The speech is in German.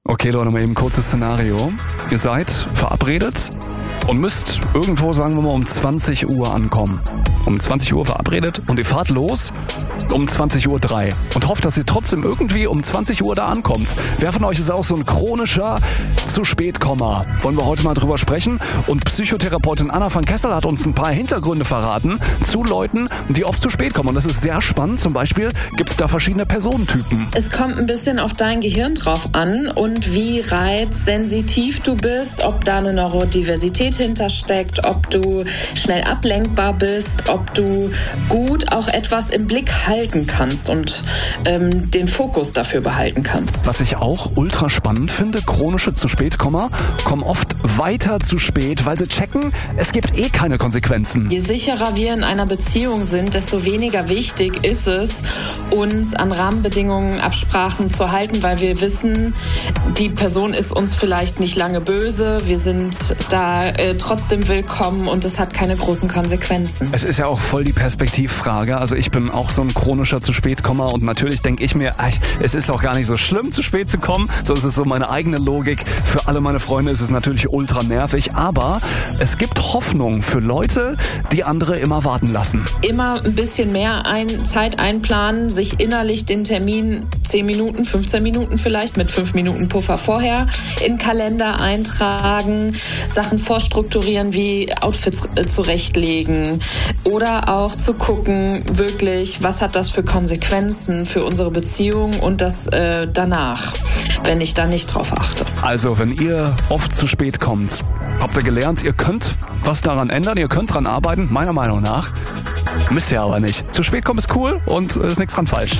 Okay, Leute, mal eben ein kurzes Szenario. Ihr seid verabredet und müsst irgendwo, sagen wir mal, um 20 Uhr ankommen. Um 20 Uhr verabredet und ihr fahrt los um 20.03 Uhr und hofft, dass ihr trotzdem irgendwie um 20 Uhr da ankommt. Wer von euch ist auch so ein chronischer Zu-Spät-Kommer? Wollen wir heute mal drüber sprechen. Und Psychotherapeutin Anna van Kessel hat uns ein paar Hintergründe verraten zu Leuten, die oft zu spät kommen. Und das ist sehr spannend. Zum Beispiel gibt es da verschiedene Personentypen. Es kommt ein bisschen auf dein Gehirn drauf an und wie reizsensitiv du bist, ob da eine Neurodiversität hintersteckt, ob du schnell ablenkbar bist, ob du gut auch etwas im Blick halten kannst und den Fokus dafür behalten kannst. Was ich auch ultra spannend finde, chronische Zu-Spät-Kommer kommen oft weiter zu spät, weil sie checken, es gibt eh keine Konsequenzen. Je sicherer wir in einer Beziehung sind, desto weniger wichtig ist es, uns an Rahmenbedingungen, Absprachen zu halten, weil wir wissen, die Person ist uns vielleicht nicht lange böse, wir sind da trotzdem willkommen und es hat keine großen Konsequenzen. Es ist ja auch voll die Perspektivfrage. Also ich bin auch so ein chronischer Zu-Spät-Kommer und natürlich denke ich mir, es ist auch gar nicht so schlimm, zu spät zu kommen. So ist es so meine eigene Logik. Für alle meine Freunde ist es natürlich ultra nervig, aber es gibt Hoffnung für Leute, die andere immer warten lassen. Immer ein bisschen mehr Zeit einplanen, sich innerlich den Termin 10 Minuten, 15 Minuten vielleicht mit 5 Minuten Puffer vorher in den Kalender eintragen, Sachen vorstrukturieren wie Outfits zurechtlegen oder auch zu gucken, wirklich, was hat das für Konsequenzen für unsere Beziehung und das danach, wenn ich da nicht drauf achte. Also, wenn ihr oft zu spät kommt, habt ihr gelernt, ihr könnt was daran ändern, ihr könnt dran arbeiten, meiner Meinung nach. Müsst ihr aber nicht. Zu spät kommen ist cool und ist nichts dran falsch.